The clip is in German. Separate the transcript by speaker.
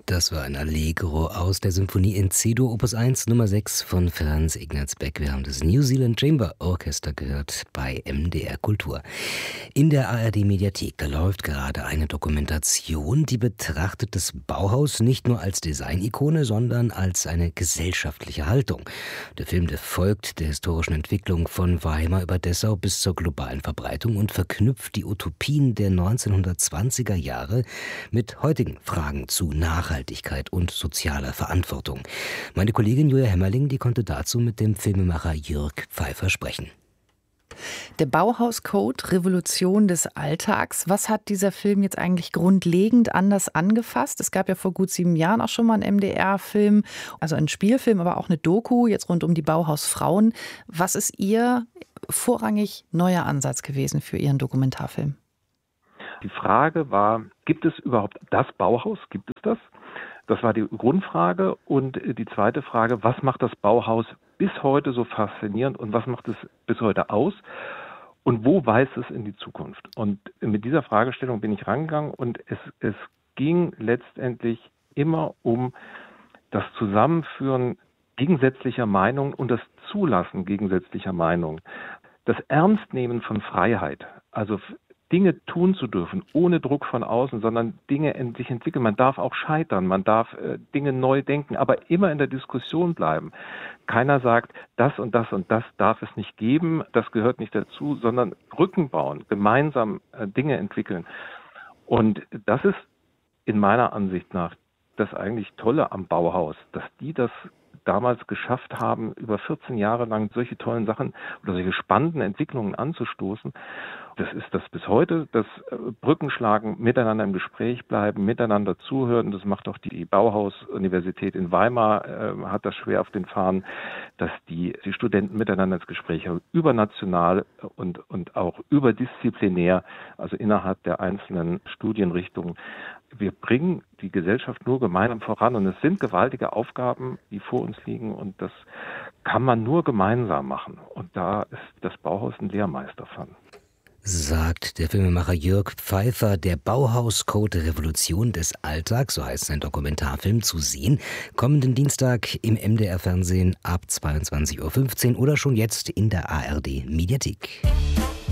Speaker 1: Das war ein Allegro aus der Symphonie in C-Dur Opus 1 Nummer 6 von Franz Ignaz Beck. Wir haben das New Zealand Chamber Orchester gehört bei MDR Kultur. In der ARD-Mediathek, da läuft gerade eine Dokumentation, die betrachtet das Bauhaus nicht nur als Designikone, sondern als eine gesellschaftliche Haltung. Der Film, der folgt der historischen Entwicklung von Weimar über Dessau bis zur globalen Verbreitung und verknüpft die Utopien der 1920er Jahre mit heutigen Fragen zu Nachhaltigkeit und sozialer Verantwortung. Meine Kollegin Julia Hemmerling, die konnte dazu mit dem Filmemacher Jörg Pfeiffer sprechen.
Speaker 2: Der Bauhaus-Code, Revolution des Alltags. Was hat dieser Film jetzt eigentlich grundlegend anders angefasst? Es gab ja vor gut 7 Jahren auch schon mal einen MDR-Film, also einen Spielfilm, aber auch eine Doku, jetzt rund um die Bauhausfrauen. Was ist Ihr vorrangig neuer Ansatz gewesen für Ihren Dokumentarfilm?
Speaker 3: Die Frage war, gibt es überhaupt das Bauhaus? Gibt es das? Das war die Grundfrage. Und die zweite Frage, was macht das Bauhaus bis heute so faszinierend und was macht es bis heute aus? Und wo weist es in die Zukunft? Und mit dieser Fragestellung bin ich rangegangen und es ging letztendlich immer um das Zusammenführen gegensätzlicher Meinungen und das Zulassen gegensätzlicher Meinungen. Das Ernstnehmen von Freiheit, also Dinge tun zu dürfen, ohne Druck von außen, sondern Dinge sich entwickeln. Man darf auch scheitern, man darf Dinge neu denken, aber immer in der Diskussion bleiben. Keiner sagt, das und das und das darf es nicht geben, das gehört nicht dazu, sondern Brücken bauen, gemeinsam Dinge entwickeln. Und das ist in meiner Ansicht nach das eigentlich Tolle am Bauhaus, dass die das damals geschafft haben, über 14 Jahre lang solche tollen Sachen oder solche spannenden Entwicklungen anzustoßen. Das ist das bis heute, das Brücken schlagen, miteinander im Gespräch bleiben, miteinander zuhören. Das macht auch die Bauhaus-Universität in Weimar, hat das schwer auf den Fahnen, dass die Studenten miteinander ins Gespräch haben, übernational und auch überdisziplinär, also innerhalb der einzelnen Studienrichtungen. Wir bringen die Gesellschaft nur gemeinsam voran und es sind gewaltige Aufgaben, die vor uns liegen und das kann man nur gemeinsam machen. Und da ist das Bauhaus ein Lehrmeister von.
Speaker 1: Sagt der Filmemacher Jörg Pfeiffer. Der Bauhaus-Code Revolution des Alltags, so heißt sein Dokumentarfilm, zu sehen. Kommenden Dienstag im MDR-Fernsehen ab 22:15 Uhr oder schon jetzt in der ARD-Mediathek.